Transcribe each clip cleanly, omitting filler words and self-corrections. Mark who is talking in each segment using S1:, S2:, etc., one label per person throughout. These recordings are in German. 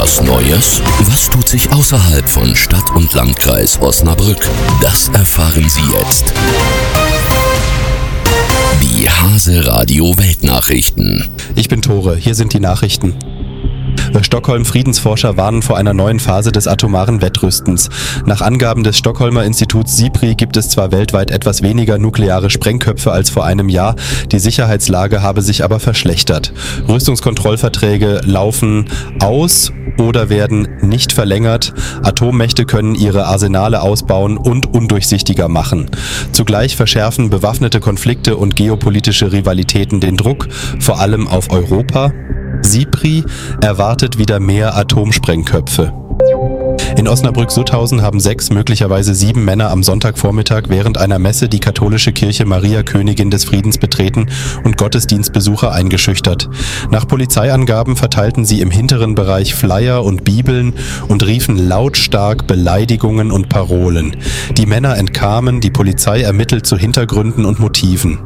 S1: Was Neues? Was tut sich außerhalb von Stadt und Landkreis Osnabrück? Das erfahren Sie jetzt. Die Hase-Radio Weltnachrichten.
S2: Ich bin Tore, hier sind die Nachrichten. Stockholm-Friedensforscher warnen vor einer neuen Phase des atomaren Wettrüstens. Nach Angaben des Stockholmer Instituts SIPRI gibt es zwar weltweit etwas weniger nukleare Sprengköpfe als vor einem Jahr, die Sicherheitslage habe sich aber verschlechtert. Rüstungskontrollverträge laufen aus oder werden nicht verlängert. Atommächte können ihre Arsenale ausbauen und undurchsichtiger machen. Zugleich verschärfen bewaffnete Konflikte und geopolitische Rivalitäten den Druck, vor allem auf Europa. SIPRI erwartet wieder mehr Atomsprengköpfe. In Osnabrück-Sutthausen haben 6, möglicherweise 7 Männer am Sonntagvormittag während einer Messe die katholische Kirche Maria Königin des Friedens betreten und Gottesdienstbesucher eingeschüchtert. Nach Polizeiangaben verteilten sie im hinteren Bereich Flyer und Bibeln und riefen lautstark Beleidigungen und Parolen. Die Männer entkamen, die Polizei ermittelt zu Hintergründen und Motiven.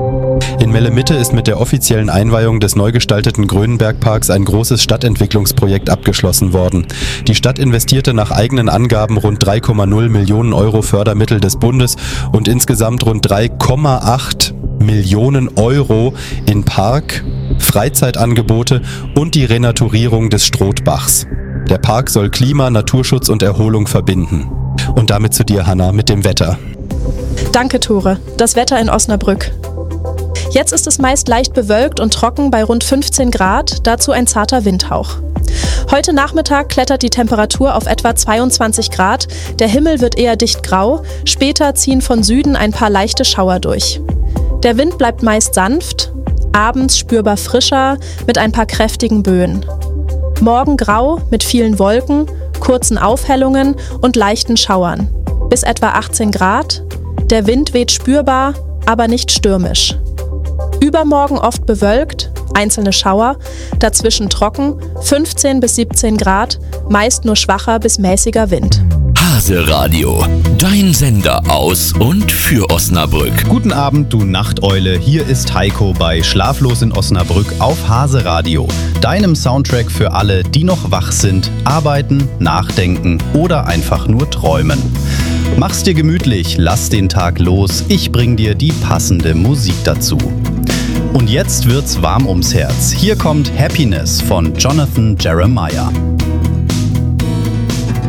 S2: In Melle-Mitte ist mit der offiziellen Einweihung des neu gestalteten Grönenbergparks ein großes Stadtentwicklungsprojekt abgeschlossen worden. Die Stadt investierte nach eigenen Angaben rund 3,0 Millionen Euro Fördermittel des Bundes und insgesamt rund 3,8 Millionen Euro in Park, Freizeitangebote und die Renaturierung des Strothbachs. Der Park soll Klima, Naturschutz und Erholung verbinden. Und damit zu dir, Hanna, mit dem Wetter.
S3: Danke, Tore. Das Wetter in Osnabrück. Jetzt ist es meist leicht bewölkt und trocken bei rund 15 Grad, dazu ein zarter Windhauch. Heute Nachmittag klettert die Temperatur auf etwa 22 Grad, der Himmel wird eher dicht grau, später ziehen von Süden ein paar leichte Schauer durch. Der Wind bleibt meist sanft, abends spürbar frischer mit ein paar kräftigen Böen. Morgen grau mit vielen Wolken, kurzen Aufhellungen und leichten Schauern. Bis etwa 18 Grad, der Wind weht spürbar, aber nicht stürmisch. Übermorgen oft bewölkt, einzelne Schauer, dazwischen trocken, 15 bis 17 Grad, meist nur schwacher bis mäßiger Wind.
S1: Hase-Radio, dein Sender aus und für Osnabrück.
S4: Guten Abend, du Nachteule. Hier ist Heiko bei Schlaflos in Osnabrück auf Hase-Radio. Deinem Soundtrack für alle, die noch wach sind, arbeiten, nachdenken oder einfach nur träumen. Mach's dir gemütlich, lass den Tag los. Ich bring dir die passende Musik dazu. Und jetzt wird's warm ums Herz. Hier kommt Happiness von Jonathan Jeremiah.